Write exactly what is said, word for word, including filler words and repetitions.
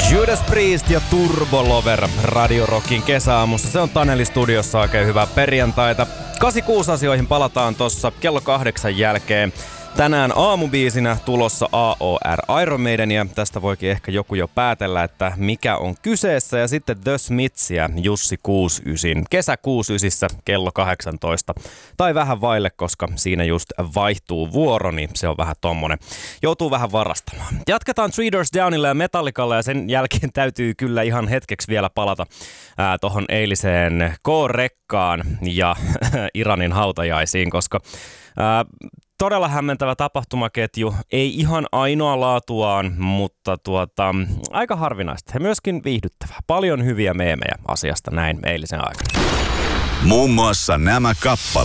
Judas Priest ja Turbo Lover Radio Rockin kesäaamussa. Se on Taneli studiossa, oikein hyvää perjantaita. kahdeksankymmentäkuusi asioihin palataan tossa kello kahdeksan jälkeen. Tänään aamubiisinä tulossa A O R Iron Maiden ja tästä voikin ehkä joku jo päätellä, että mikä on kyseessä. Ja sitten The Smithsia Jussi kuusikymmentäyhdeksän. Kesä kuusikymmentäyhdeksän kello kahdeksantoista. Tai vähän vaille, koska siinä just vaihtuu vuoro, niin se on vähän tommonen. Joutuu vähän varastamaan. Jatketaan Three Doors Downilla ja Metallicalla ja sen jälkeen täytyy kyllä ihan hetkeksi vielä palata ää, tohon eiliseen K-rekkaan ja Iranin hautajaisiin, koska ää, todella hämmentävä tapahtumaketju, ei ihan ainoa laatuaan, mutta tuota, aika harvinaista ja myöskin viihdyttävää. Paljon hyviä meemejä asiasta näin eilisen aikana. Muun muassa nämä kappaleet.